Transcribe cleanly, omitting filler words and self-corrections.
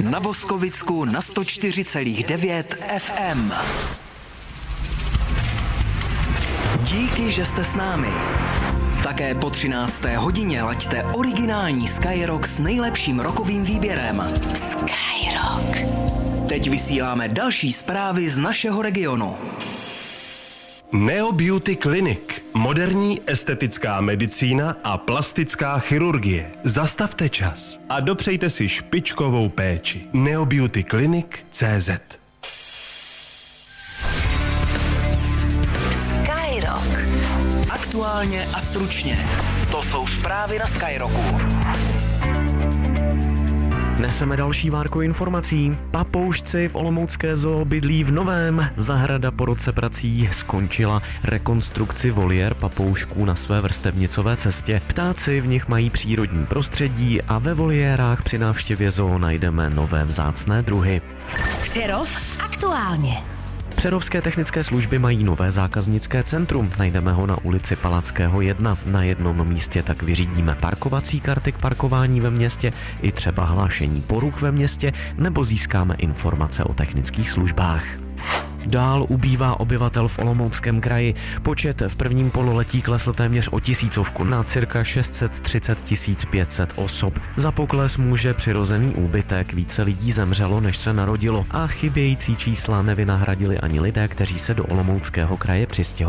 Na Boskovicku na 104,9 FM. Díky, že jste s námi. Také po 13. hodině laďte originální Skyrock s nejlepším rockovým výběrem. Skyrock. Teď vysíláme další zprávy z našeho regionu. Neo Beauty Clinic. Moderní estetická medicína a plastická chirurgie. Zastavte čas a dopřejte si špičkovou péči. neobeautyclinic.cz. Skyrock. Aktuálně a stručně. To jsou zprávy na Skyrocku. Neseme další várku informací. Papoušci v olomoucké zoo bydlí v novém. Zahrada po roce prací skončila rekonstrukci voliér papoušků na své vrstevnicové cestě. Ptáci v nich mají přírodní prostředí a ve voliérách při návštěvě zoo najdeme nové vzácné druhy. Přerov aktuálně. Přerovské technické služby mají nové zákaznické centrum. Najdeme ho na ulici Palackého 1. Na jednom místě tak vyřídíme parkovací karty k parkování ve městě, i třeba hlášení poruch ve městě, nebo získáme informace o technických službách. Dál ubývá obyvatel v Olomouckém kraji. Počet v prvním pololetí klesl téměř o 1000 na cirka 630 500 osob. Za pokles může přirozený úbytek, více lidí zemřelo, než se narodilo, a chybějící čísla nevynahradili ani lidé, kteří se do Olomouckého kraje přistěhovali.